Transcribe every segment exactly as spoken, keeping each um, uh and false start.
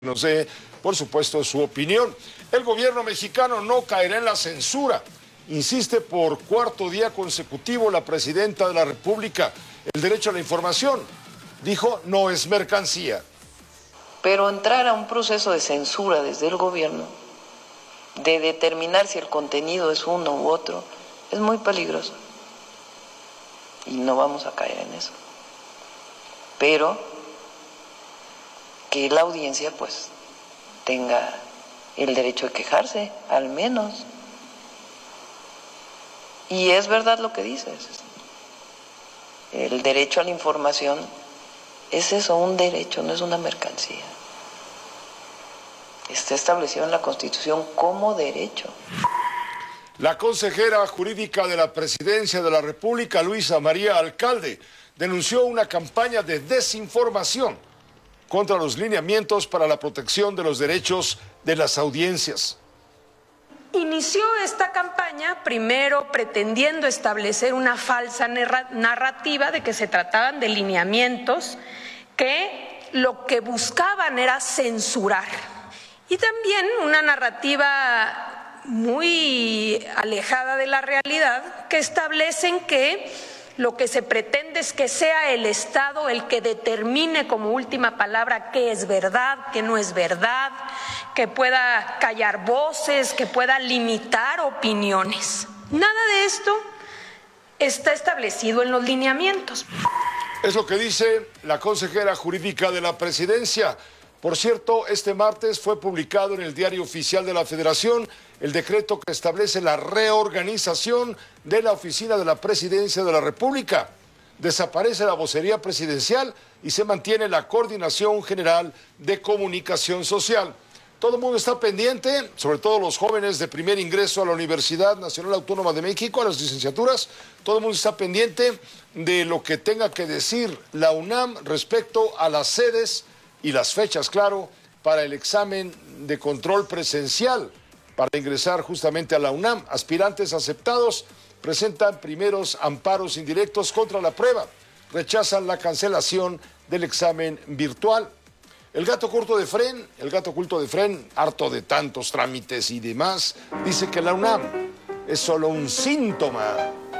nos dé, por supuesto, su opinión. El gobierno mexicano no caerá en la censura. Insiste por cuarto día consecutivo la presidenta de la República. El derecho a la información, dijo, no es mercancía. Pero entrar a un proceso de censura desde el gobierno, de determinar si el contenido es uno u otro, es muy peligroso. Y no vamos a caer en eso. Pero que la audiencia pues tenga el derecho de quejarse, al menos. Y es verdad lo que dices. El derecho a la información es eso, un derecho, no es una mercancía. Está establecido en la Constitución como derecho. La consejera jurídica de la Presidencia de la República, Luisa María Alcalde, denunció una campaña de desinformación contra los lineamientos para la protección de los derechos de las audiencias. Inició esta campaña primero pretendiendo establecer una falsa narrativa de que se trataban de lineamientos que lo que buscaban era censurar. Y también una narrativa muy alejada de la realidad que establecen que lo que se pretende es que sea el Estado el que determine como última palabra qué es verdad, qué no es verdad, que pueda callar voces, que pueda limitar opiniones. Nada de esto está establecido en los lineamientos. Es lo que dice la consejera jurídica de la Presidencia. Por cierto, este martes fue publicado en el Diario Oficial de la Federación el decreto que establece la reorganización de la Oficina de la Presidencia de la República. Desaparece la vocería presidencial y se mantiene la Coordinación General de Comunicación Social. Todo el mundo está pendiente, sobre todo los jóvenes de primer ingreso a la Universidad Nacional Autónoma de México, a las licenciaturas. Todo el mundo está pendiente de lo que tenga que decir la UNAM respecto a las sedes y las fechas, claro, para el examen de control presencial para ingresar justamente a la UNAM. Aspirantes aceptados presentan primeros amparos indirectos contra la prueba. Rechazan la cancelación del examen virtual. El gato corto de Fren, el gato oculto de Fren, harto de tantos trámites y demás, dice que la UNAM es solo un síntoma.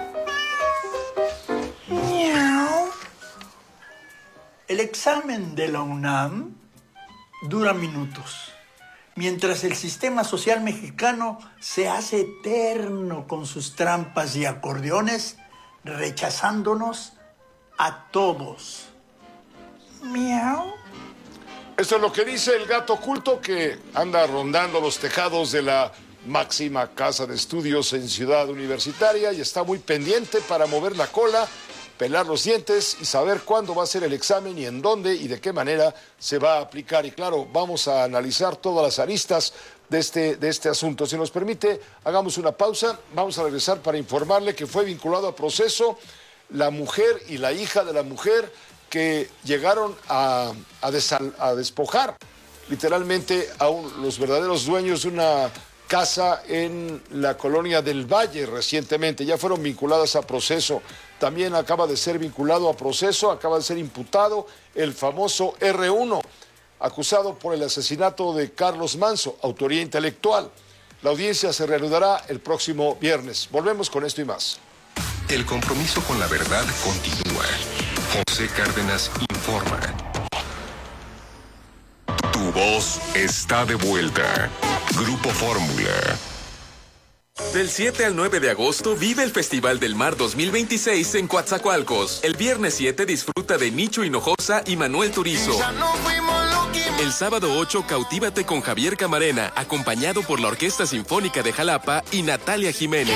El examen de la UNAM dura minutos, mientras el sistema social mexicano se hace eterno con sus trampas y acordeones, rechazándonos a todos. Miau. Esto es lo que dice el gato oculto que anda rondando los tejados de la máxima casa de estudios en Ciudad Universitaria y está muy pendiente para mover la cola, pelar los dientes y saber cuándo va a ser el examen y en dónde y de qué manera se va a aplicar. Y claro, vamos a analizar todas las aristas de este, de este asunto. Si nos permite, hagamos una pausa. Vamos a regresar para informarle que fue vinculado a proceso la mujer y la hija de la mujer que llegaron a, a, desal, a despojar literalmente a un, los verdaderos dueños de una casa en la colonia del Valle recientemente. Ya fueron vinculadas a proceso. También acaba de ser vinculado a proceso, acaba de ser imputado el famoso erre uno, acusado por el asesinato de Carlos Manso, autoría intelectual. La audiencia se reanudará el próximo viernes. Volvemos con esto y más. El compromiso con la verdad continúa. José Cárdenas informa. Tu voz está de vuelta. Grupo Fórmula. Del siete al nueve de agosto vive el Festival del Mar dos mil veintiséis en Coatzacoalcos. El viernes siete disfruta de Nicho Hinojosa y Manuel Turizo. El sábado ocho cautívate con Javier Camarena, acompañado por la Orquesta Sinfónica de Jalapa y Natalia Jiménez.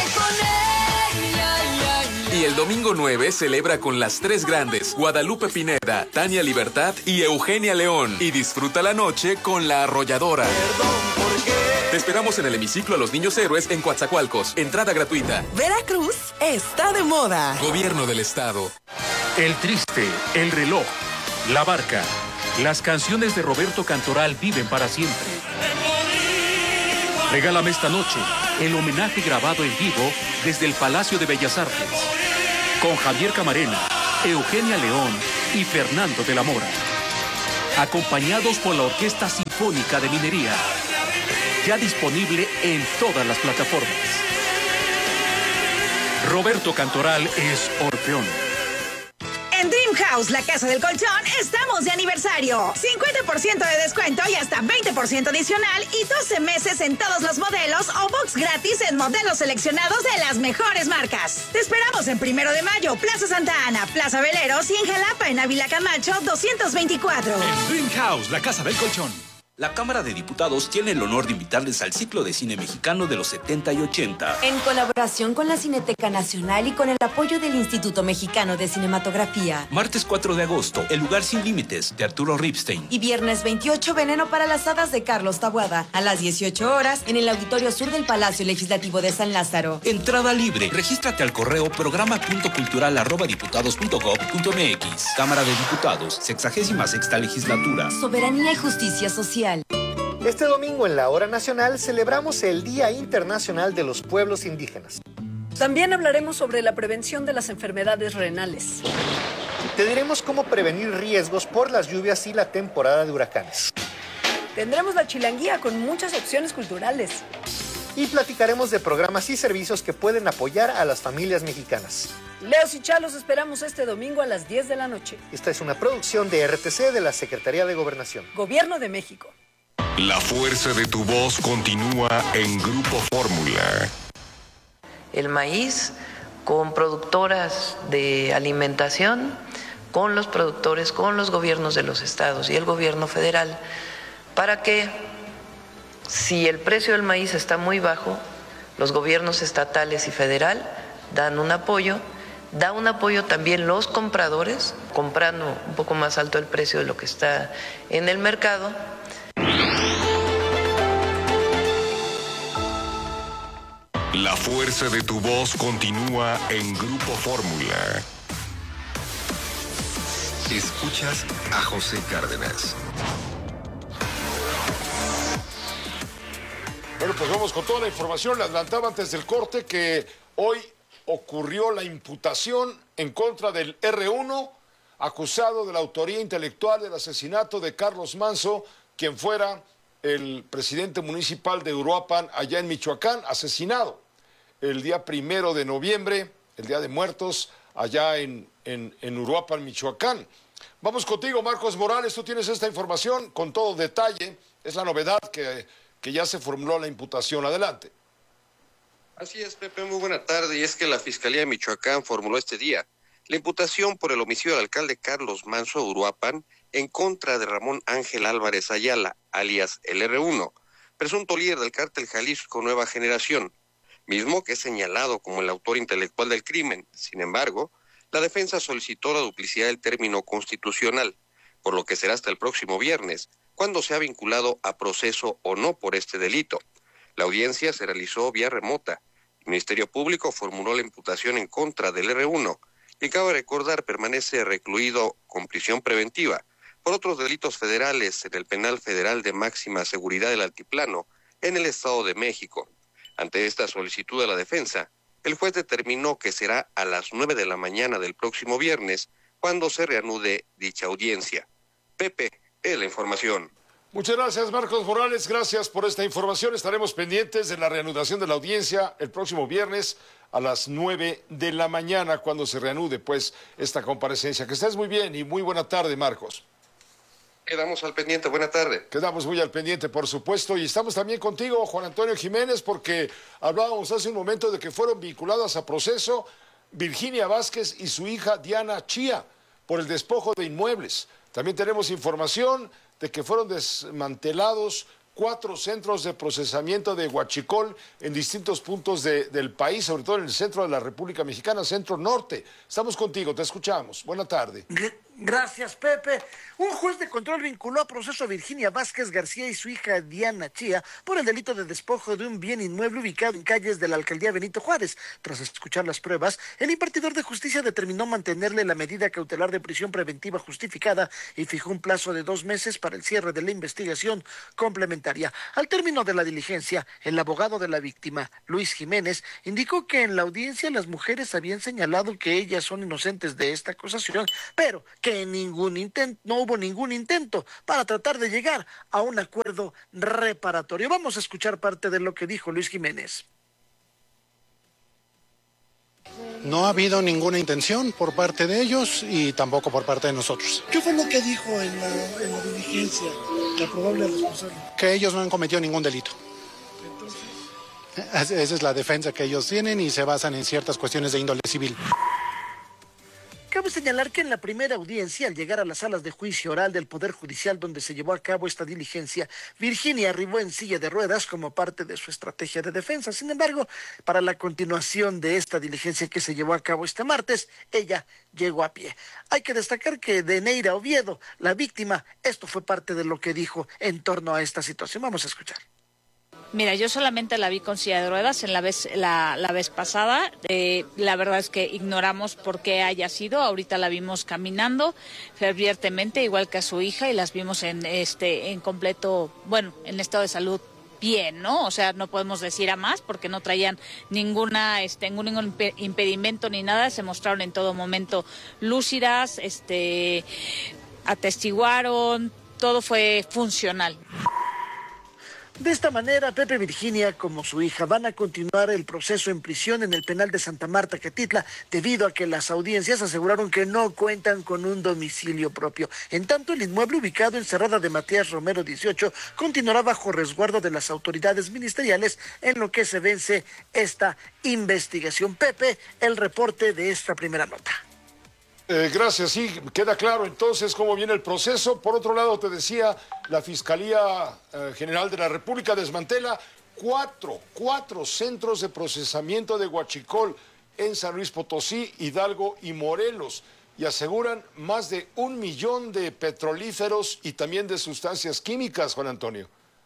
Y el domingo nueve celebra con las tres grandes, Guadalupe Pineda, Tania Libertad y Eugenia León. Y disfruta la noche con La Arrolladora. Te esperamos en el hemiciclo a los Niños Héroes en Coatzacoalcos. Entrada gratuita. Veracruz está de moda. Gobierno del Estado. El Triste, El Reloj, La Barca. Las canciones de Roberto Cantoral viven para siempre. Regálame esta noche el homenaje grabado en vivo desde el Palacio de Bellas Artes. Con Javier Camarena, Eugenia León y Fernando de la Mora. acompañados por la Orquesta Sinfónica de Minería. Ya disponible en todas las plataformas. Roberto Cantoral es Orfeón. En Dream House, la casa del colchón, estamos de aniversario. cincuenta por ciento de descuento y hasta veinte por ciento adicional y doce meses en todos los modelos o box gratis en modelos seleccionados de las mejores marcas. Te esperamos en Primero de Mayo, Plaza Santa Ana, Plaza Veleros y en Jalapa, en Ávila Camacho, doscientos veinticuatro. En Dream House, la casa del colchón. La Cámara de Diputados tiene el honor de invitarles al ciclo de cine mexicano de los setenta y ochenta. En colaboración con la Cineteca Nacional y con el apoyo del Instituto Mexicano de Cinematografía. Martes cuatro de agosto, El lugar sin límites, de Arturo Ripstein. Y viernes veintiocho, Veneno para las hadas, de Carlos Taboada. A las dieciocho horas, en el Auditorio Sur del Palacio Legislativo de San Lázaro. Entrada libre. Regístrate al correo programa punto cultural arroba diputados punto gob punto mx. Cámara de Diputados, sexagésima sexta legislatura. Soberanía y justicia social. Este domingo en la Hora Nacional celebramos el Día Internacional de los Pueblos Indígenas. También hablaremos sobre la prevención de las enfermedades renales. Te diremos cómo prevenir riesgos por las lluvias y la temporada de huracanes. Tendremos la chilanguía con muchas opciones culturales. Y platicaremos de programas y servicios que pueden apoyar a las familias mexicanas. Leos y Chalos esperamos este domingo a las diez de la noche. Esta es una producción de R T C de la Secretaría de Gobernación. Gobierno de México. La fuerza de tu voz continúa en Grupo Fórmula. El maíz con productoras de alimentación, con los productores, con los gobiernos de los estados y el gobierno federal, para que si el precio del maíz está muy bajo, los gobiernos estatales y federal dan un apoyo, da un apoyo también los compradores, comprando un poco más alto el precio de lo que está en el mercado. La fuerza de tu voz continúa en Grupo Fórmula. Escuchas a José Cárdenas. Bueno, pues vamos con toda la información. Le adelantaba antes del corte que hoy ocurrió la imputación en contra del erre uno, acusado de la autoría intelectual del asesinato de Carlos Manzo, quien fuera el presidente municipal de Uruapan, allá en Michoacán, asesinado el día primero de noviembre, el Día de Muertos, allá en, en, en Uruapan, Michoacán. Vamos contigo, Marcos Morales, tú tienes esta información con todo detalle. Es la novedad que, que ya se formuló la imputación. Adelante. Así es, Pepe, muy buena tarde. Y es que la Fiscalía de Michoacán formuló este día la imputación por el homicidio del alcalde Carlos Manzo de Uruapan en contra de Ramón Ángel Álvarez Ayala, alias el erre uno, presunto líder del cártel Jalisco Nueva Generación, mismo que es señalado como el autor intelectual del crimen. Sin embargo, la defensa solicitó la duplicidad del término constitucional, por lo que será hasta el próximo viernes, cuando sea vinculado a proceso o no por este delito. La audiencia se realizó vía remota. El Ministerio Público formuló la imputación en contra del erre uno, y cabe recordar permanece recluido con prisión preventiva por otros delitos federales en el Penal Federal de Máxima Seguridad del Altiplano, en el Estado de México. Ante esta solicitud de la defensa, el juez determinó que será a las nueve de la mañana del próximo viernes cuando se reanude dicha audiencia. Pepe, es la información. Muchas gracias, Marcos Morales. Gracias por esta información. Estaremos pendientes de la reanudación de la audiencia el próximo viernes a las nueve de la mañana, cuando se reanude pues esta comparecencia. Que estés muy bien y muy buena tarde, Marcos. Quedamos al pendiente, buena tarde. Quedamos muy al pendiente, por supuesto, y estamos también contigo, Juan Antonio Jiménez, porque hablábamos hace un momento de que fueron vinculadas a proceso Virginia Vázquez y su hija Diana Chía por el despojo de inmuebles. También tenemos información de que fueron desmantelados cuatro centros de procesamiento de huachicol en distintos puntos de, del país, sobre todo en el centro de la República Mexicana, centro norte. Estamos contigo, te escuchamos. Buena tarde. Gracias, Pepe. Un juez de control vinculó a proceso a Virginia Vázquez García y su hija Diana Chía por el delito de despojo de un bien inmueble ubicado en calles de la alcaldía Benito Juárez. Tras escuchar las pruebas, el impartidor de justicia determinó mantenerle la medida cautelar de prisión preventiva justificada y fijó un plazo de dos meses para el cierre de la investigación complementaria. Al término de la diligencia, el abogado de la víctima, Luis Jiménez, indicó que en la audiencia las mujeres habían señalado que ellas son inocentes de esta acusación, pero que que ningún intento, no hubo ningún intento para tratar de llegar a un acuerdo reparatorio. Vamos a escuchar parte de lo que dijo Luis Jiménez. No ha habido ninguna intención por parte de ellos y tampoco por parte de nosotros. ¿Qué fue lo que dijo en la, en la diligencia la probable responsable? Que ellos no han cometido ningún delito. Entonces... Esa es la defensa que ellos tienen y se basan en ciertas cuestiones de índole civil. Cabe señalar que en la primera audiencia, al llegar a las salas de juicio oral del Poder Judicial donde se llevó a cabo esta diligencia, Virginia arribó en silla de ruedas como parte de su estrategia de defensa. Sin embargo, para la continuación de esta diligencia que se llevó a cabo este martes, ella llegó a pie. Hay que destacar que Deneira Oviedo, la víctima, esto fue parte de lo que dijo en torno a esta situación. Vamos a escuchar. Mira, yo solamente la vi con silla de ruedas en la vez la, la vez pasada. Eh, la verdad es que ignoramos por qué haya sido. Ahorita la vimos caminando fervientemente, igual que a su hija, y las vimos en este en completo, bueno, en estado de salud bien, ¿no? O sea, no podemos decir a más porque no traían ninguna, este, ningún impedimento ni nada. Se mostraron en todo momento lúcidas, este, atestiguaron, todo fue funcional. De esta manera, Pepe Virginia, como su hija, van a continuar el proceso en prisión en el penal de Santa Marta, Catitla, debido a que las audiencias aseguraron que no cuentan con un domicilio propio. En tanto, el inmueble ubicado en Cerrada de Matías Romero dieciocho continuará bajo resguardo de las autoridades ministeriales en lo que se vence esta investigación. Pepe, el reporte de esta primera nota. Eh, gracias, sí, queda claro entonces cómo viene el proceso. Por otro lado, te decía, la Fiscalía eh, General de la República desmantela cuatro, cuatro centros de procesamiento de huachicol en San Luis Potosí, Hidalgo y Morelos, y aseguran más de un millón de petrolíferos y también de sustancias químicas, Juan Antonio.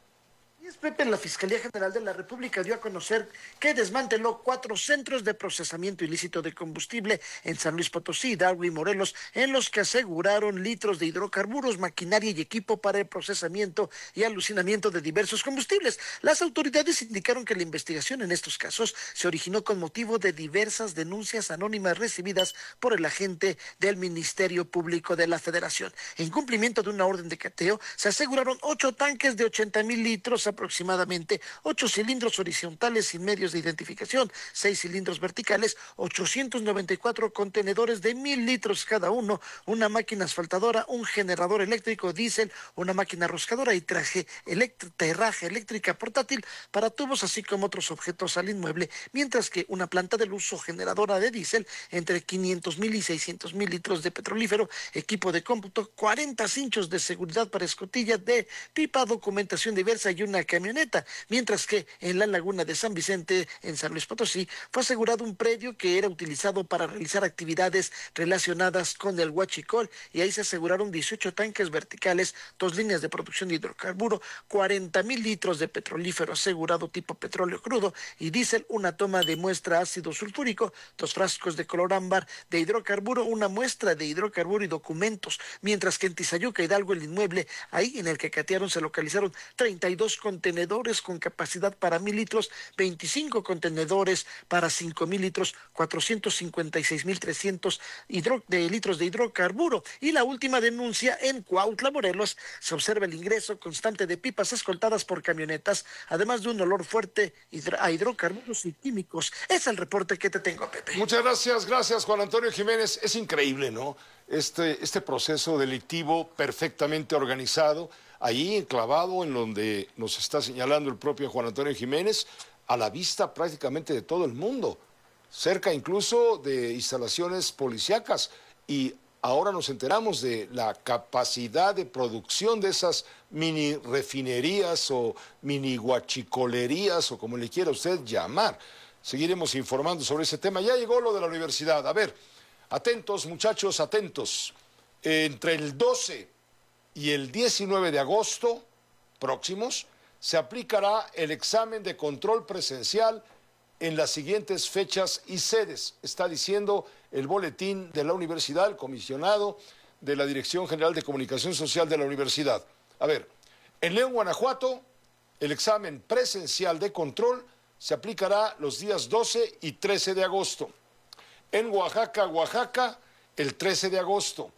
Pepe, la Fiscalía General de la República dio a conocer que desmanteló cuatro centros de procesamiento ilícito de combustible en San Luis Potosí, Hidalgo y Morelos, en los que aseguraron litros de hidrocarburos, maquinaria y equipo para el procesamiento y alucinamiento de diversos combustibles. Las autoridades indicaron que la investigación en estos casos se originó con motivo de diversas denuncias anónimas recibidas por el agente del Ministerio Público de la Federación. En cumplimiento de una orden de cateo, se aseguraron ocho tanques de ochenta mil litros aproximadamente, ocho cilindros horizontales sin medios de identificación, seis cilindros verticales, ochocientos noventa y cuatro contenedores de mil litros cada uno, una máquina asfaltadora, un generador eléctrico diésel, una máquina roscadora y traje eléctrica, terraje eléctrica portátil para tubos, así como otros objetos al inmueble, mientras que una planta de luz o generadora de diésel, entre quinientos mil y seiscientos mil litros de petrolífero, equipo de cómputo, cuarenta cinchos de seguridad para escotilla de pipa, documentación diversa y una camioneta, mientras que en la laguna de San Vicente, en San Luis Potosí, fue asegurado un predio que era utilizado para realizar actividades relacionadas con el huachicol, y ahí se aseguraron dieciocho tanques verticales, dos líneas de producción de hidrocarburo, cuarenta mil litros de petrolífero asegurado tipo petróleo crudo y diésel, una toma de muestra ácido sulfúrico, dos frascos de color ámbar de hidrocarburo, una muestra de hidrocarburo y documentos, mientras que en Tizayuca, Hidalgo, el inmueble ahí en el que catearon se localizaron treinta y dos contenedores con capacidad para mil litros, veinticinco contenedores para cinco mil litros, cuatrocientos cincuenta y seis mil trescientos hidro, de litros de hidrocarburo. Y la última denuncia en Cuautla, Morelos, se observa el ingreso constante de pipas escoltadas por camionetas, además de un olor fuerte a hidrocarburos y químicos. Es el reporte que te tengo, Pepe. Muchas gracias, gracias Juan Antonio Jiménez. Es increíble, ¿no? Este, este proceso delictivo perfectamente organizado, ahí enclavado en donde nos está señalando el propio Juan Antonio Jiménez, a la vista prácticamente de todo el mundo, cerca incluso de instalaciones policíacas, y ahora nos enteramos de la capacidad de producción de esas mini refinerías o mini guachicolerías o como le quiera usted llamar. Seguiremos informando sobre ese tema. Ya llegó lo de la universidad. A ver, atentos muchachos, atentos. Entre el doce y el diecinueve de agosto próximos se aplicará el examen de control presencial en las siguientes fechas y sedes. Está diciendo el boletín de la universidad, el comisionado de la Dirección General de Comunicación Social de la universidad. A ver, en León, Guanajuato, el examen presencial de control se aplicará los días doce y trece de agosto. En Oaxaca, Oaxaca, el trece de agosto.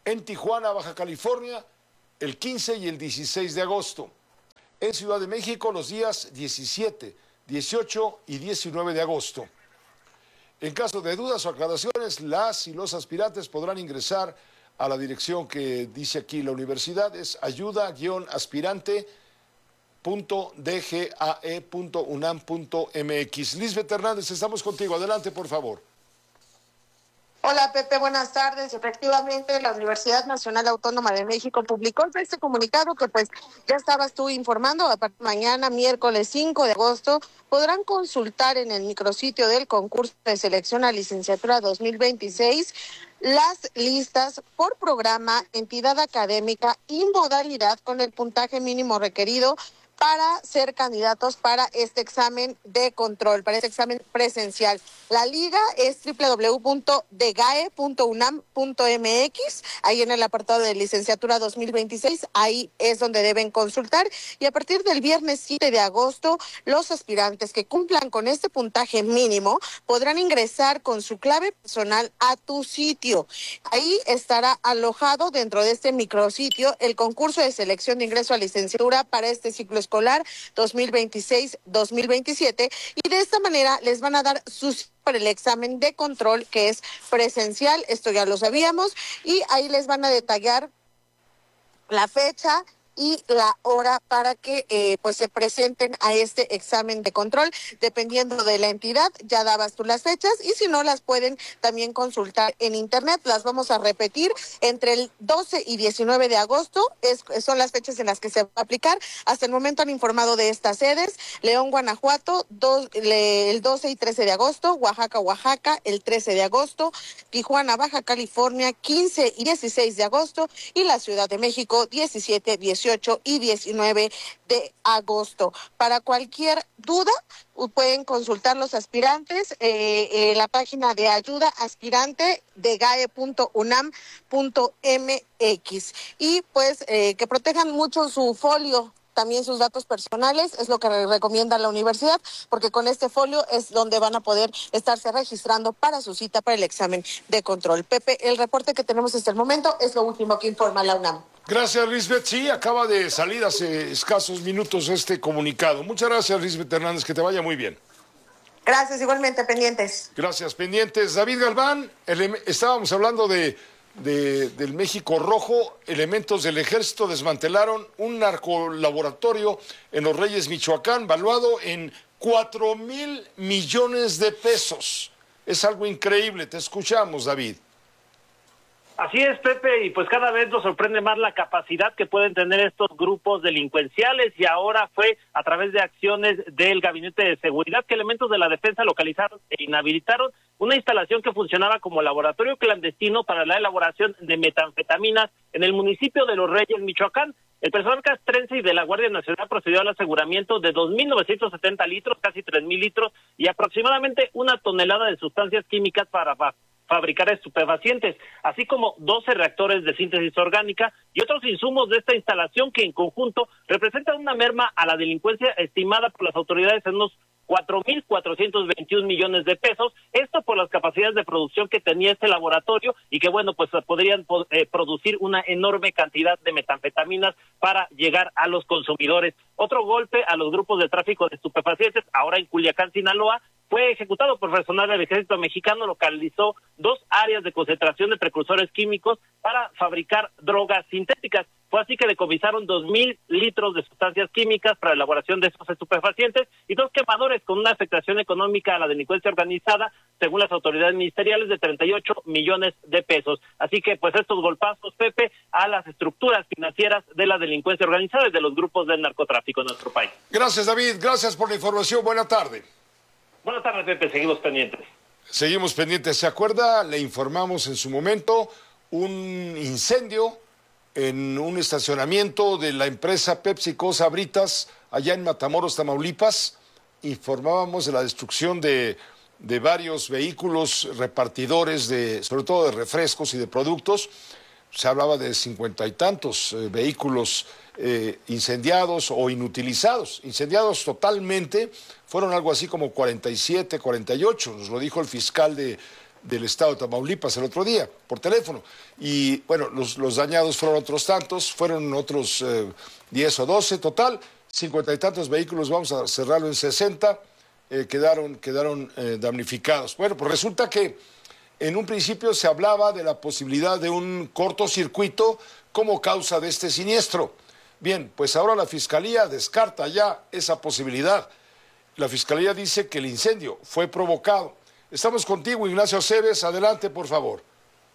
En Tijuana, Baja California, el quince y el dieciséis de agosto. En Ciudad de México, los días diecisiete, dieciocho y diecinueve de agosto. En caso de dudas o aclaraciones, las y los aspirantes podrán ingresar a la dirección que dice aquí la universidad, es ayuda-aspirante punto d g a e punto u n a m punto m x. Lisbeth Hernández, estamos contigo. Adelante, por favor. Hola Pepe, buenas tardes. Efectivamente, la Universidad Nacional Autónoma de México publicó este comunicado que pues ya estabas tú informando. A partir de mañana, miércoles cinco de agosto, podrán consultar en el micrositio del concurso de selección a licenciatura dos mil veintiséis las listas por programa, entidad académica y modalidad con el puntaje mínimo requerido para ser candidatos para este examen de control, para este examen presencial. La liga es doble u doble u doble u punto d g a e punto u n a m punto m x, ahí en el apartado de licenciatura dos mil veintiséis, ahí es donde deben consultar, y a partir del viernes siete de agosto, los aspirantes que cumplan con este puntaje mínimo podrán ingresar con su clave personal a tu sitio. Ahí estará alojado dentro de este micrositio el concurso de selección de ingreso a licenciatura para este ciclo escolar escolar dos mil veintiséis dos mil veintisiete, y de esta manera les van a dar sus para el examen de control, que es presencial, esto ya lo sabíamos, y ahí les van a detallar la fecha y la hora para que eh, pues se presenten a este examen de control, dependiendo de la entidad. Ya dabas tú las fechas, y si no, las pueden también consultar en internet. Las vamos a repetir: entre el doce y diecinueve de agosto es, son las fechas en las que se va a aplicar. Hasta el momento han informado de estas sedes: León, Guanajuato, dos, le, el doce y trece de agosto, Oaxaca, Oaxaca, el trece de agosto, Tijuana, Baja California, quince y dieciséis de agosto, y la Ciudad de México, diecisiete, dieciocho y diecinueve de agosto. Para cualquier duda, pueden consultar los aspirantes eh, en la página de ayuda aspirante de g a e punto u n a m punto m x. Y pues eh, que protejan mucho su folio, también sus datos personales, es lo que recomienda la universidad, porque con este folio es donde van a poder estarse registrando para su cita para el examen de control. Pepe, el reporte que tenemos hasta el momento es lo último que informa la UNAM. Gracias, Lisbeth. Sí, acaba de salir hace escasos minutos este comunicado. Muchas gracias, Lisbeth Hernández, que te vaya muy bien. Gracias, igualmente, pendientes. Gracias, pendientes. David Galván, ele- estábamos hablando de... De, del México Rojo. Elementos del ejército desmantelaron un narcolaboratorio en Los Reyes, Michoacán, valuado en cuatro mil millones de pesos. Es algo increíble. Te escuchamos, David. Así es, Pepe, y pues cada vez nos sorprende más la capacidad que pueden tener estos grupos delincuenciales, y ahora fue a través de acciones del Gabinete de Seguridad que elementos de la defensa localizaron e inhabilitaron una instalación que funcionaba como laboratorio clandestino para la elaboración de metanfetaminas en el municipio de Los Reyes, Michoacán. El personal castrense y de la Guardia Nacional procedió al aseguramiento de dos mil novecientos setenta litros, casi tres mil litros, y aproximadamente una tonelada de sustancias químicas para fabricar estupefacientes, así como doce reactores de síntesis orgánica y otros insumos de esta instalación, que en conjunto representan una merma a la delincuencia estimada por las autoridades en unos cuatro mil cuatrocientos veintiún millones de pesos, esto por las capacidades de producción que tenía este laboratorio, y que bueno, pues podrían eh, producir una enorme cantidad de metanfetaminas para llegar a los consumidores. Otro golpe a los grupos de tráfico de estupefacientes, ahora en Culiacán, Sinaloa, fue ejecutado por personal del Ejército Mexicano. Localizó dos áreas de concentración de precursores químicos para fabricar drogas sintéticas. Fue así que decomisaron dos mil litros de sustancias químicas para la elaboración de estos estupefacientes y dos quemadores con una afectación económica a la delincuencia organizada, según las autoridades ministeriales, de treinta y ocho millones de pesos. Así que pues estos golpazos, Pepe, a las estructuras financieras de la delincuencia organizada y de los grupos del narcotráfico en nuestro país. Gracias, David. Gracias por la información. Buena tarde. Buenas tardes, Pepe. Seguimos pendientes. Seguimos pendientes. ¿Se acuerda? Le informamos en su momento un incendio en un estacionamiento de la empresa PepsiCo Sabritas, allá en Matamoros, Tamaulipas. Informábamos de la destrucción de, de varios vehículos repartidores, de, sobre todo de refrescos y de productos. Se hablaba de cincuenta y tantos eh, vehículos eh, incendiados o inutilizados. Incendiados totalmente, fueron algo así como cuarenta y siete, cuarenta y ocho, nos lo dijo el fiscal de, del estado de Tamaulipas el otro día, por teléfono. Y bueno, los, los dañados fueron otros tantos, fueron otros eh, diez o doce, total, cincuenta y tantos vehículos, vamos a cerrarlo en sesenta, eh, quedaron, quedaron eh, damnificados. Bueno, pues resulta que en un principio se hablaba de la posibilidad de un cortocircuito como causa de este siniestro. Bien, pues ahora la Fiscalía descarta ya esa posibilidad. La Fiscalía dice que el incendio fue provocado. Estamos contigo, Ignacio Aceves. Adelante, por favor.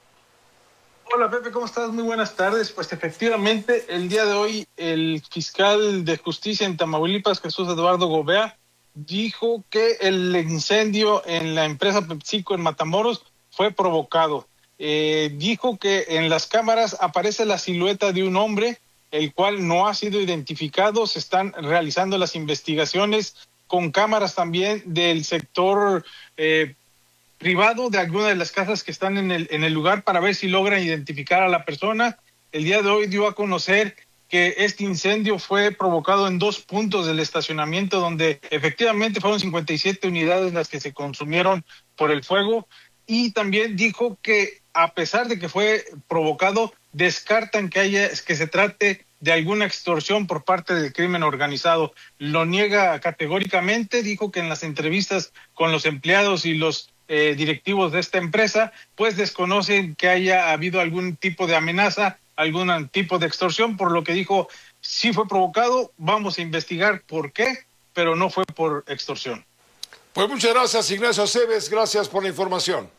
Hola, Pepe, ¿cómo estás? Muy buenas tardes. Pues efectivamente, el día de hoy, el fiscal de justicia en Tamaulipas, Jesús Eduardo Gobea, dijo que el incendio en la empresa PepsiCo en Matamoros fue provocado. Eh, dijo que en las cámaras aparece la silueta de un hombre, el cual no ha sido identificado. Se están realizando las investigaciones con cámaras también del sector eh, privado de alguna de las casas que están en el, en el lugar para ver si logran identificar a la persona. El día de hoy dio a conocer que este incendio fue provocado en dos puntos del estacionamiento donde efectivamente fueron cincuenta y siete unidades las que se consumieron por el fuego, y también dijo que a pesar de que fue provocado, descartan que haya que se trate de alguna extorsión por parte del crimen organizado. Lo niega categóricamente, dijo que en las entrevistas con los empleados y los eh, directivos de esta empresa, pues desconocen que haya habido algún tipo de amenaza, algún tipo de extorsión, por lo que dijo, sí fue provocado, vamos a investigar por qué, pero no fue por extorsión. Pues muchas gracias, Ignacio Aceves, gracias por la información.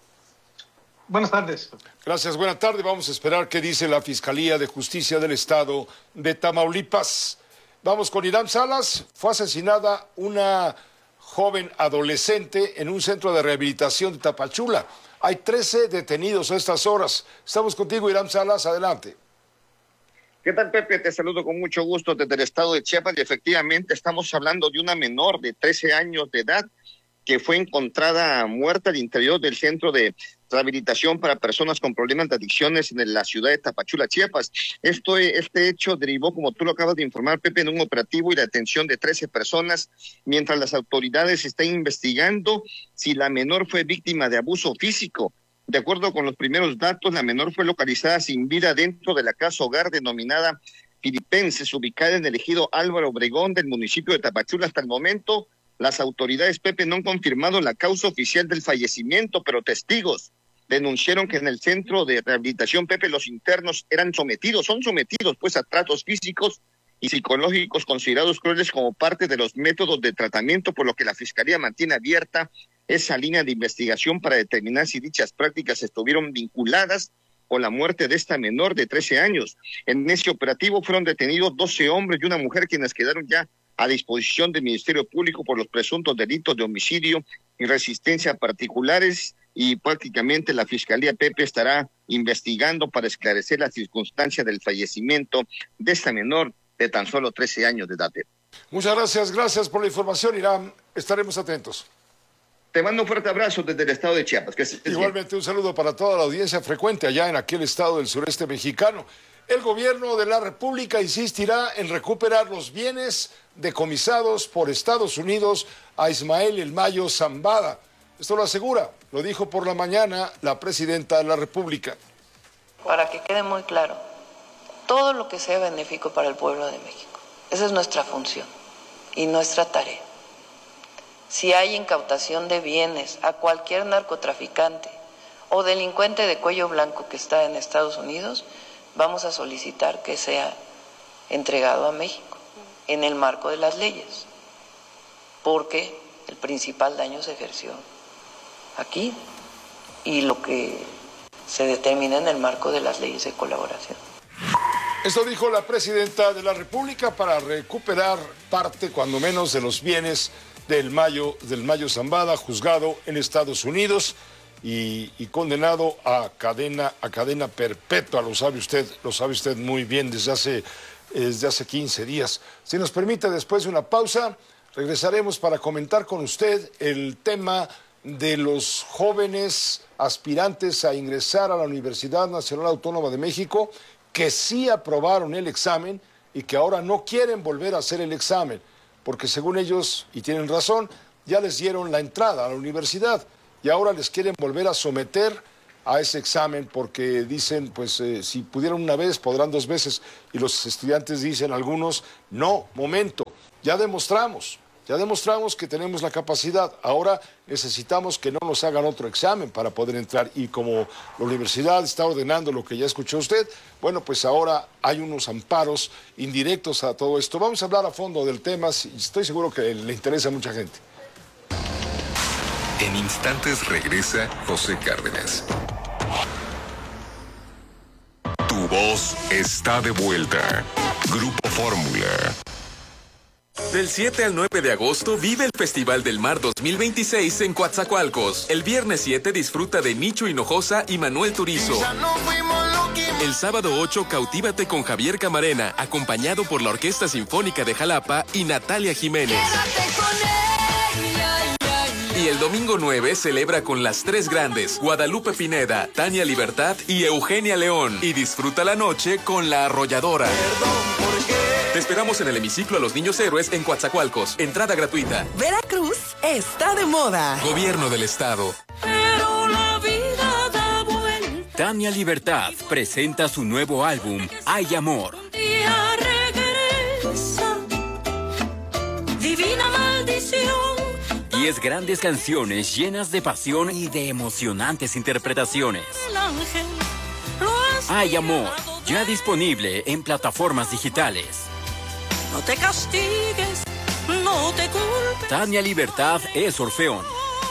Buenas tardes. Gracias, buenas tardes. Vamos a esperar qué dice la Fiscalía de Justicia del Estado de Tamaulipas. Vamos con Irán Salas. Fue asesinada una joven adolescente en un centro de rehabilitación de Tapachula. Hay trece detenidos a estas horas. Estamos contigo, Irán Salas. Adelante. ¿Qué tal, Pepe? Te saludo con mucho gusto desde el estado de Chiapas y efectivamente estamos hablando de una menor de trece años de edad que fue encontrada muerta al interior del centro de rehabilitación para personas con problemas de adicciones en la ciudad de Tapachula, Chiapas. Esto, este hecho derivó, como tú lo acabas de informar, Pepe, en un operativo y la detención de trece personas, mientras las autoridades están investigando si la menor fue víctima de abuso físico. De acuerdo con los primeros datos, la menor fue localizada sin vida dentro de la casa hogar denominada Filipenses, ubicada en el ejido Álvaro Obregón del municipio de Tapachula. Hasta el momento, las autoridades, Pepe, no han confirmado la causa oficial del fallecimiento, pero testigos denunciaron que en el centro de rehabilitación, Pepe, los internos eran sometidos, son sometidos pues a tratos físicos y psicológicos considerados crueles como parte de los métodos de tratamiento, por lo que la Fiscalía mantiene abierta esa línea de investigación para determinar si dichas prácticas estuvieron vinculadas con la muerte de esta menor de trece años. En ese operativo fueron detenidos doce hombres y una mujer, quienes quedaron ya a disposición del Ministerio Público por los presuntos delitos de homicidio y resistencia particulares, y prácticamente la Fiscalía, Pepe, estará investigando para esclarecer la circunstancia del fallecimiento de esta menor de tan solo trece años de edad. Muchas gracias, gracias por la información, Irán. Estaremos atentos. Te mando un fuerte abrazo desde el estado de Chiapas. Que Igualmente un saludo para toda la audiencia frecuente allá en aquel estado del sureste mexicano. El gobierno de la República insistirá en recuperar los bienes decomisados por Estados Unidos a Ismael El Mayo Zambada. Esto lo asegura, lo dijo por la mañana la presidenta de la República. Para que quede muy claro, todo lo que sea benéfico para el pueblo de México, esa es nuestra función y nuestra tarea. Si hay incautación de bienes a cualquier narcotraficante o delincuente de cuello blanco que está en Estados Unidos, vamos a solicitar que sea entregado a México en el marco de las leyes, porque el principal daño se ejerció aquí y lo que se determina en el marco de las leyes de colaboración. Esto dijo la presidenta de la República para recuperar parte, cuando menos, de los bienes del Mayo, del Mayo Zambada, juzgado en Estados Unidos y, y condenado a cadena, a cadena perpetua. Lo sabe usted, lo sabe usted muy bien desde hace, desde hace quince días. Si nos permite, después de una pausa, regresaremos para comentar con usted el tema de los jóvenes aspirantes a ingresar a la Universidad Nacional Autónoma de México que sí aprobaron el examen y que ahora no quieren volver a hacer el examen, porque según ellos, y tienen razón, ya les dieron la entrada a la universidad. y ahora les quieren volver a someter a ese examen porque dicen, pues eh, si pudieron una vez, podrán dos veces. Y los estudiantes dicen, algunos, no, momento, ya demostramos, ya demostramos que tenemos la capacidad. Ahora necesitamos que no nos hagan otro examen para poder entrar. Y como la universidad está ordenando lo que ya escuchó usted, bueno, pues ahora hay unos amparos indirectos a todo esto. Vamos a hablar a fondo del tema, y estoy seguro que le interesa a mucha gente. En instantes regresa José Cárdenas. Tu voz está de vuelta. Grupo Fórmula. Del siete al nueve de agosto vive el Festival del Mar dos mil veintiséis en Coatzacoalcos. El viernes siete disfruta de Nicho Hinojosa y Manuel Turizo. El sábado ocho cautívate con Javier Camarena, acompañado por la Orquesta Sinfónica de Jalapa y Natalia Jiménez. Y el domingo nueve celebra con las tres grandes, Guadalupe Pineda, Tania Libertad y Eugenia León. Y disfruta la noche con La Arrolladora. Te esperamos en el hemiciclo a los Niños Héroes en Coatzacoalcos. Entrada gratuita. Veracruz está de moda. Gobierno del Estado. Pero la vida da vuelta. Tania Libertad presenta su nuevo álbum, Hay Amor. Día regresa. Divina maldición. Diez grandes canciones llenas de pasión y de emocionantes interpretaciones. El ángel Hay Amor, ya disponible en plataformas digitales. No te castigues, no te culpes. Tania Libertad es Orfeón.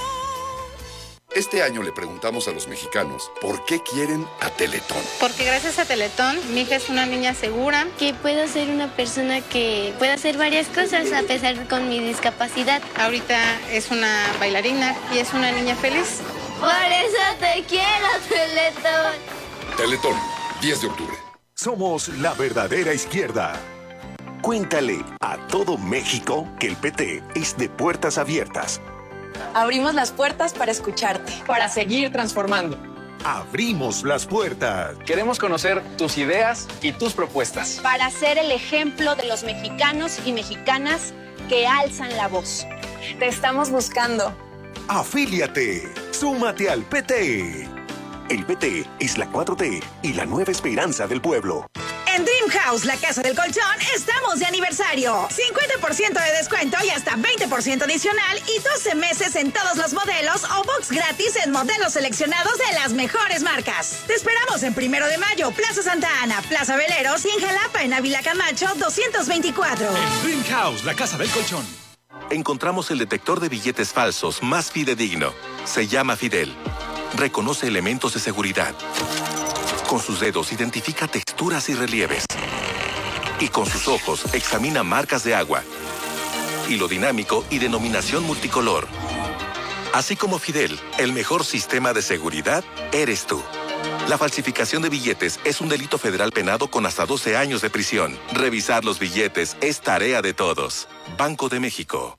Este año le preguntamos a los mexicanos por qué quieren a Teletón. Porque gracias a Teletón, mi hija es una niña segura. Que puedo ser una persona que pueda hacer varias cosas a pesar con mi discapacidad. Ahorita es una bailarina y es una niña feliz. Por eso te quiero, Teletón. Teletón, diez de octubre. Somos la verdadera izquierda. Cuéntale a todo México que el P T es de puertas abiertas. Abrimos las puertas para escucharte. Para seguir transformando. Abrimos las puertas. Queremos conocer tus ideas y tus propuestas. Para ser el ejemplo de los mexicanos y mexicanas que alzan la voz. Te estamos buscando. Afíliate. Súmate al P T. El P T es la cuatro T y la nueva esperanza del pueblo. En Dream House, la casa del colchón, estamos de aniversario. cincuenta por ciento de descuento y hasta veinte por ciento adicional y doce meses en todos los modelos o box gratis en modelos seleccionados de las mejores marcas. Te esperamos en Primero de Mayo, Plaza Santa Ana, Plaza Veleros y en Jalapa, en Ávila Camacho, doscientos veinticuatro. En Dream House, la casa del colchón. Encontramos el detector de billetes falsos más fidedigno. Se llama Fidel. Reconoce elementos de seguridad. Con sus dedos identifica texturas y relieves. Y con sus ojos examina marcas de agua. Hilo dinámico y denominación multicolor. Así como Fidel, el mejor sistema de seguridad eres tú. La falsificación de billetes es un delito federal penado con hasta doce años de prisión. Revisar los billetes es tarea de todos. Banco de México.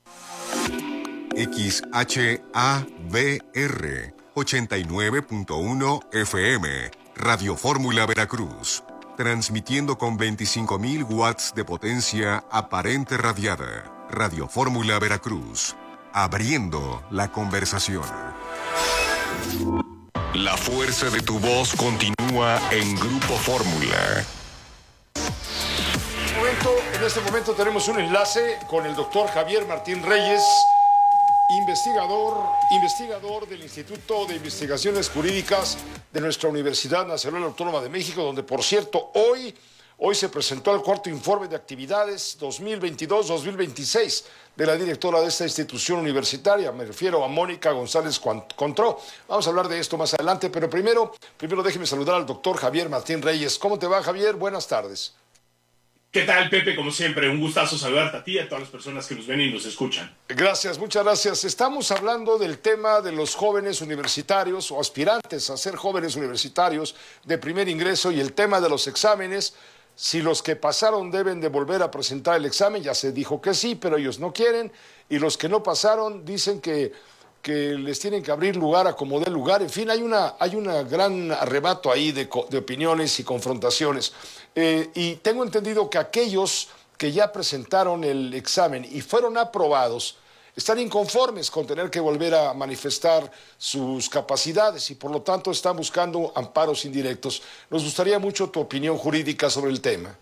X H A V R ochenta y nueve punto uno F M. Radio Fórmula Veracruz, transmitiendo con veinticinco mil watts de potencia aparente radiada. Radio Fórmula Veracruz, abriendo la conversación. La fuerza de tu voz continúa en Grupo Fórmula. En este momento tenemos un enlace con el doctor Javier Martín Reyes, investigador, investigador del Instituto de Investigaciones Jurídicas de nuestra Universidad Nacional Autónoma de México, donde, por cierto, hoy, hoy se presentó el cuarto informe de actividades dos mil veintidós dos mil veintiséis de la directora de esta institución universitaria. Me refiero a Mónica González Contró. Vamos a hablar de esto más adelante, pero primero, primero déjeme saludar al doctor Javier Martín Reyes. ¿Cómo te va, Javier? Buenas tardes. ¿Qué tal, Pepe? Como siempre, un gustazo saludarte a ti y a todas las personas que nos ven y nos escuchan. Gracias, muchas gracias. Estamos hablando del tema de los jóvenes universitarios o aspirantes a ser jóvenes universitarios de primer ingreso y el tema de los exámenes. Si los que pasaron deben de volver a presentar el examen, ya se dijo que sí, pero ellos no quieren. Y los que no pasaron dicen que, que les tienen que abrir lugar a como dé lugar. En fin, hay una, hay una gran arrebato ahí de, de opiniones y confrontaciones. Eh, y tengo entendido que aquellos que ya presentaron el examen y fueron aprobados, están inconformes con tener que volver a manifestar sus capacidades y por lo tanto están buscando amparos indirectos. Nos gustaría mucho tu opinión jurídica sobre el tema.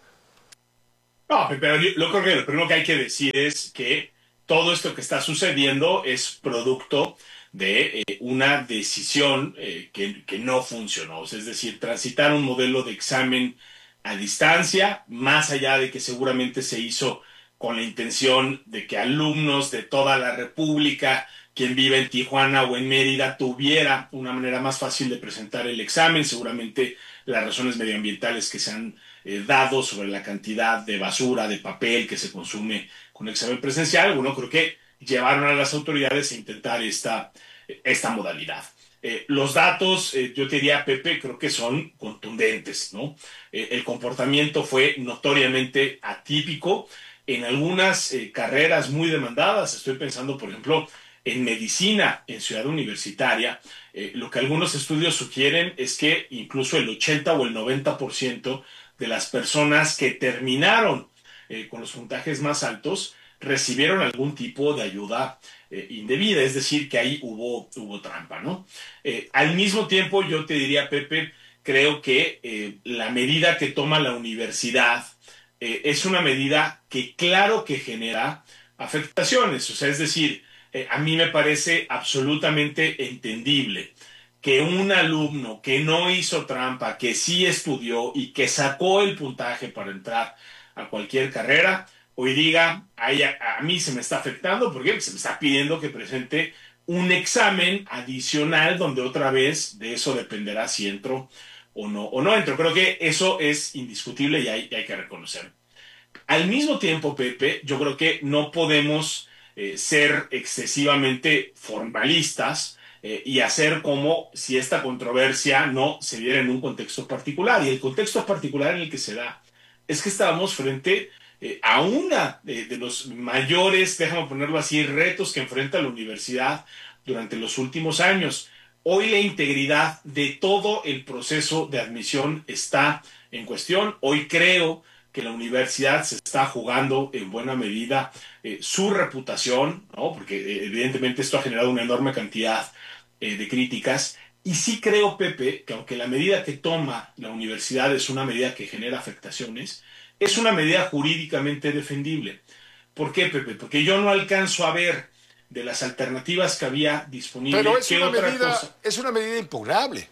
No, pero yo, yo creo que lo primero que hay que decir es que todo esto que está sucediendo es producto de eh, una decisión eh, que, que no funcionó. Es decir, transitar un modelo de examen a distancia, más allá de que seguramente se hizo con la intención de que alumnos de toda la República, quien vive en Tijuana o en Mérida, tuviera una manera más fácil de presentar el examen. Seguramente las razones medioambientales que se han eh, dado sobre la cantidad de basura, de papel que se consume con el examen presencial, bueno, creo que llevaron a las autoridades a intentar esta, esta modalidad. Eh, los datos, eh, yo te diría, Pepe, creo que son contundentes, ¿no? Eh, el comportamiento fue notoriamente atípico en algunas eh, carreras muy demandadas. Estoy pensando, por ejemplo, en medicina en Ciudad Universitaria. Eh, lo que algunos estudios sugieren es que incluso el ochenta o el noventa por ciento de las personas que terminaron eh, con los puntajes más altos recibieron algún tipo de ayuda eh, indebida, es decir, que ahí hubo, hubo trampa, ¿no? Eh, al mismo tiempo, yo te diría, Pepe, creo que eh, la medida que toma la universidad eh, es una medida que claro que genera afectaciones, o sea, es decir, eh, a mí me parece absolutamente entendible que un alumno que no hizo trampa, que sí estudió y que sacó el puntaje para entrar a cualquier carrera, hoy diga, a, a, a mí se me está afectando porque se me está pidiendo que presente un examen adicional donde otra vez de eso dependerá si entro o no, o no entro. Creo que eso es indiscutible y hay, y hay que reconocerlo. Al mismo tiempo, Pepe, yo creo que no podemos eh, ser excesivamente formalistas eh, y hacer como si esta controversia no se diera en un contexto particular. Y el contexto particular en el que se da es que estábamos frente eh, a una de, de los mayores, déjame ponerlo así, retos que enfrenta la universidad durante los últimos años. Hoy la integridad de todo el proceso de admisión está en cuestión. Hoy creo que la universidad se está jugando en buena medida eh, su reputación, ¿no? Porque eh, evidentemente esto ha generado una enorme cantidad eh, de críticas. Y sí creo, Pepe, que aunque la medida que toma la universidad es una medida que genera afectaciones, es una medida jurídicamente defendible. ¿Por qué, Pepe? Porque yo no alcanzo a ver de las alternativas que había disponibles. Pero es, ¿qué una, otra medida, cosa? es una medida impugnable.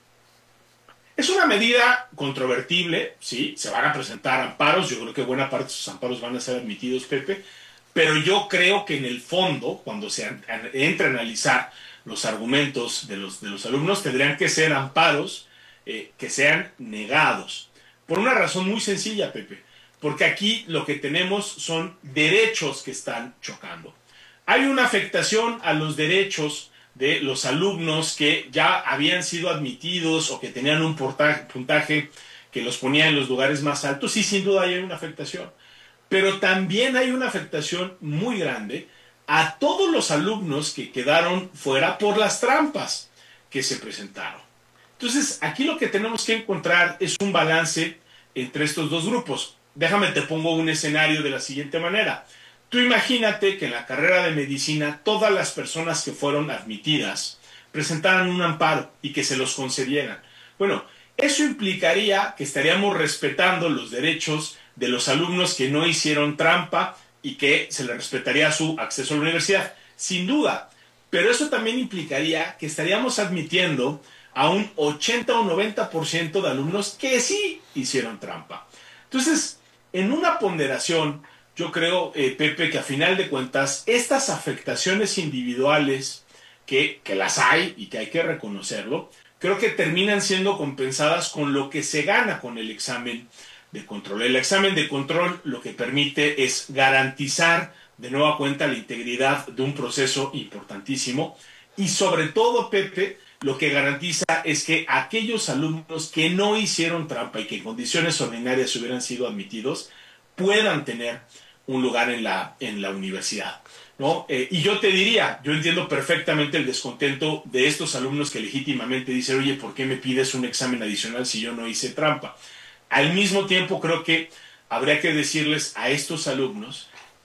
Es una medida controvertible, sí, se van a presentar amparos, yo creo que buena parte de esos amparos van a ser admitidos, Pepe, pero yo creo que en el fondo, cuando se an- an- entre a analizar los argumentos de los, de los alumnos, tendrían que ser amparos eh, que sean negados. Por una razón muy sencilla, Pepe, porque aquí lo que tenemos son derechos que están chocando. Hay una afectación a los derechos de los alumnos que ya habían sido admitidos o que tenían un puntaje, puntaje que los ponía en los lugares más altos, y sin duda hay una afectación. Pero también hay una afectación muy grande a todos los alumnos que quedaron fuera por las trampas que se presentaron. Entonces, aquí lo que tenemos que encontrar es un balance entre estos dos grupos. Déjame, te pongo un escenario de la siguiente manera. Tú imagínate que en la carrera de medicina todas las personas que fueron admitidas presentaran un amparo y que se los concedieran. Bueno, eso implicaría que estaríamos respetando los derechos de los alumnos que no hicieron trampa y que se les respetaría su acceso a la universidad, sin duda. Pero eso también implicaría que estaríamos admitiendo a un ochenta o noventa por ciento de alumnos que sí hicieron trampa. Entonces, en una ponderación, yo creo, eh, Pepe, que a final de cuentas, estas afectaciones individuales, que, que las hay y que hay que reconocerlo, creo que terminan siendo compensadas con lo que se gana con el examen de control. El examen de control lo que permite es garantizar de nueva cuenta la integridad de un proceso importantísimo y sobre todo, Pepe, lo que garantiza es que aquellos alumnos que no hicieron trampa y que en condiciones ordinarias hubieran sido admitidos puedan tener un lugar en la, en la universidad, ¿no? Eh, y yo te diría, yo entiendo perfectamente el descontento de estos alumnos que legítimamente dicen, oye, ¿por qué me pides un examen adicional si yo no hice trampa? Al mismo tiempo, creo que habría que decirles a estos alumnos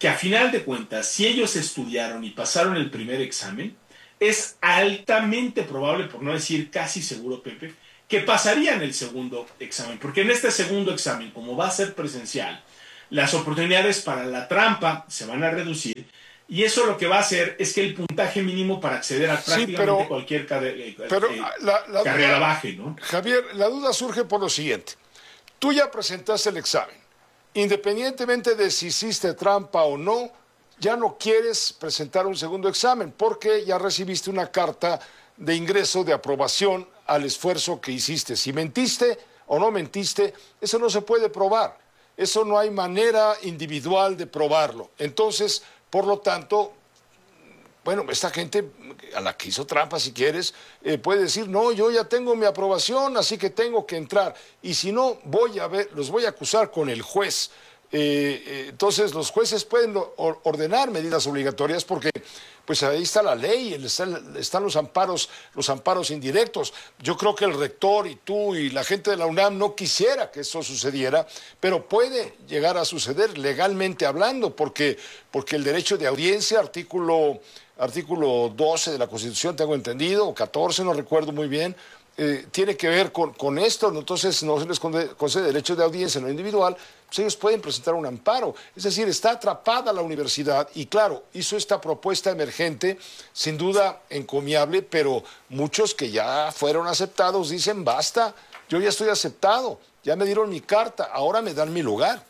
que a final de cuentas, si ellos estudiaron y pasaron el primer examen, es altamente probable, por no decir casi seguro, Pepe, que pasarían el segundo examen. Porque en este segundo examen, como va a ser presencial, las oportunidades para la trampa se van a reducir. Y eso lo que va a hacer es que el puntaje mínimo para acceder a prácticamente sí, pero, cualquier cade- pero eh, la, la carrera duda, baje, ¿no? Javier, la duda surge por lo siguiente. Tú ya presentaste el examen. Independientemente de si hiciste trampa o no, ya no quieres presentar un segundo examen porque ya recibiste una carta de ingreso de aprobación al esfuerzo que hiciste. Si mentiste o no mentiste, eso no se puede probar. Eso no hay manera individual de probarlo. Entonces, por lo tanto, bueno, esta gente a la que hizo trampa, si quieres, eh, puede decir, no, yo ya tengo mi aprobación, así que tengo que entrar. Y si no, voy a ver, los voy a acusar con el juez. Eh, eh, entonces, los jueces pueden or- ordenar medidas obligatorias porque pues ahí está la ley, están, están los amparos, los amparos indirectos. Yo creo que el rector y tú y la gente de la UNAM no quisiera que eso sucediera, pero puede llegar a suceder legalmente hablando, porque, porque el derecho de audiencia, artículo, artículo doce de la Constitución, tengo entendido, o catorce, no recuerdo muy bien, eh, tiene que ver con, con esto. Entonces no se les concede derecho de audiencia en lo individual, pues ellos pueden presentar un amparo. Es decir, está atrapada la universidad y claro, hizo esta propuesta emergente, sin duda encomiable, pero muchos que ya fueron aceptados dicen, basta, yo ya estoy aceptado, ya me dieron mi carta, ahora me dan mi lugar.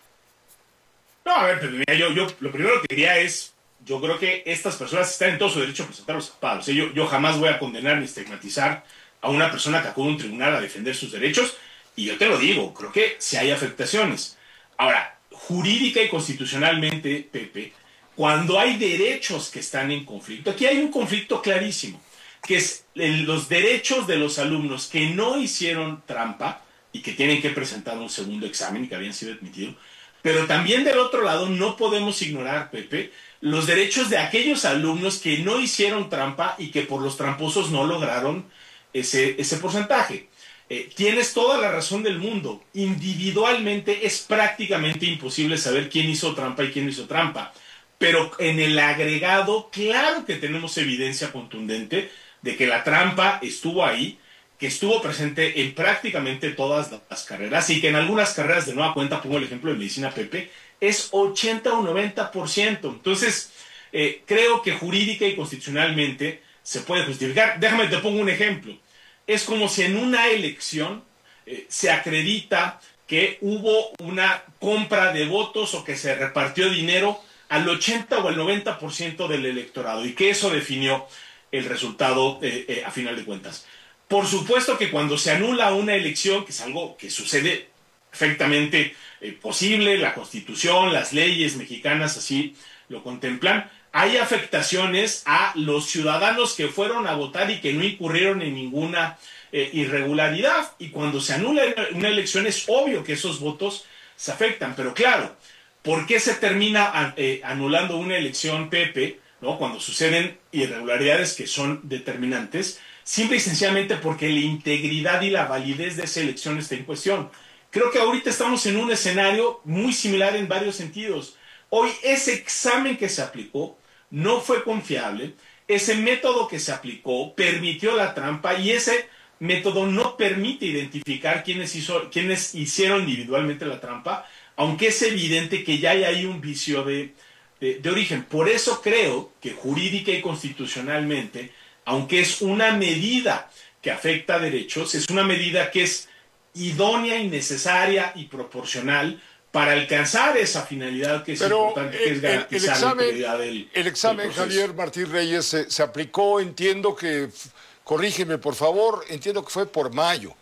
No, a ver, pero mira, yo, yo lo primero que diría es, yo creo que estas personas están en todo su derecho a presentar los amparos. Yo, yo jamás voy a condenar ni estigmatizar a una persona que acude a un tribunal a defender sus derechos, y yo te lo digo, creo que si hay afectaciones. Ahora, jurídica y constitucionalmente, Pepe, cuando hay derechos que están en conflicto, aquí hay un conflicto clarísimo, que es el, los derechos de los alumnos que no hicieron trampa y que tienen que presentar un segundo examen y que habían sido admitidos, pero también del otro lado no podemos ignorar, Pepe, los derechos de aquellos alumnos que no hicieron trampa y que por los tramposos no lograron ese, ese porcentaje. Eh, tienes toda la razón del mundo. Individualmente es prácticamente imposible saber quién hizo trampa y quién no hizo trampa. Pero en el agregado, claro que tenemos evidencia contundente de que la trampa estuvo ahí, que estuvo presente en prácticamente todas las carreras y que en algunas carreras de nueva cuenta, pongo el ejemplo de medicina, Pepe, es ochenta o noventa por ciento. Entonces, eh, creo que jurídica y constitucionalmente se puede justificar. Déjame, te pongo un ejemplo. Es como si en una elección eh, se acredita que hubo una compra de votos o que se repartió dinero al ochenta o al noventa por ciento del electorado y que eso definió el resultado eh, eh, a final de cuentas. Por supuesto que cuando se anula una elección, que es algo que sucede perfectamente eh, posible, la Constitución, las leyes mexicanas así lo contemplan, hay afectaciones a los ciudadanos que fueron a votar y que no incurrieron en ninguna eh, irregularidad. Y cuando se anula una elección es obvio que esos votos se afectan. Pero claro, ¿por qué se termina eh, anulando una elección, Pepe, ¿no? Cuando suceden irregularidades que son determinantes? Simple y sencillamente porque la integridad y la validez de esa elección está en cuestión. Creo que ahorita estamos en un escenario muy similar en varios sentidos. Hoy ese examen que se aplicó no fue confiable, ese método que se aplicó permitió la trampa y ese método no permite identificar quiénes, hizo, quiénes hicieron individualmente la trampa, aunque es evidente que ya hay ahí un vicio de, de, de origen. Por eso creo que jurídica y constitucionalmente, aunque es una medida que afecta a derechos, es una medida que es idónea y necesaria y proporcional para alcanzar esa finalidad que es Pero importante, que es garantizar el, el examen, la integridad del El examen, del Javier Martín Reyes, se, se aplicó, entiendo que, corrígeme por favor, entiendo que fue por mayo.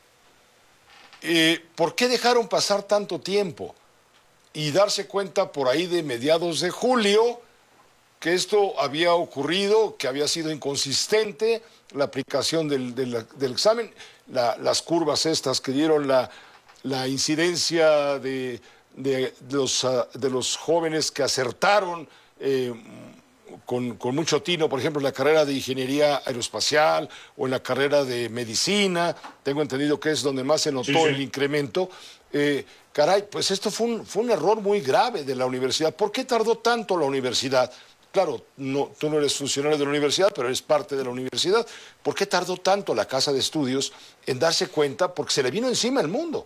Eh, ¿Por qué dejaron pasar tanto tiempo? Y darse cuenta por ahí de mediados de julio que esto había ocurrido, que había sido inconsistente la aplicación del, del, del examen, la, las curvas estas que dieron la... la incidencia de, de, de, los, uh, de los jóvenes que acertaron eh, con, con mucho tino, por ejemplo, en la carrera de ingeniería aeroespacial o en la carrera de medicina, tengo entendido que es donde más se notó sí, sí. el incremento. Eh, caray, pues esto fue un, fue un error muy grave de la universidad. ¿Por qué tardó tanto la universidad? Claro, no, tú no eres funcionario de la universidad, pero eres parte de la universidad. ¿Por qué tardó tanto la Casa de Estudios en darse cuenta? Porque se le vino encima el mundo.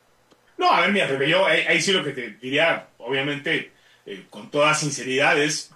No, a ver, mira, Pepe, yo ahí, ahí sí lo que te diría, obviamente, eh, con toda sinceridad, es